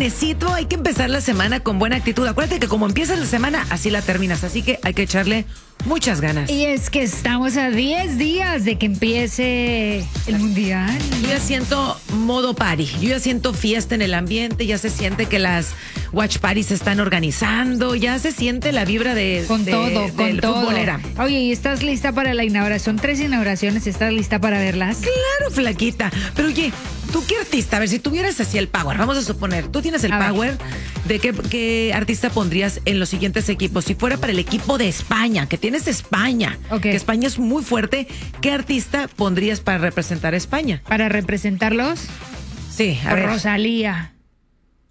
viernesito, hay que empezar la semana con buena actitud. Acuérdate que como empiezas la semana, así la terminas. Así que hay que echarle muchas ganas. Y es que estamos a 10 días de que empiece el Mundial. Yo ya siento modo party, yo ya siento fiesta en el ambiente, ya se siente que las watch parties se están organizando, ya se siente la vibra del futbolera. Oye, ¿y estás lista para la inauguración? 3 inauguraciones, ¿estás lista para verlas? Claro, flaquita. Pero oye, ¿tú qué artista? A ver, si tuvieras así el power, vamos a suponer, tú tienes el power, ¿de qué artista pondrías en los siguientes equipos? Si fuera para el equipo de España, que tienes España, que España es muy fuerte, ¿qué artista pondrías para representar a España? ¿Para representarlos? Sí, a ver. Rosalía.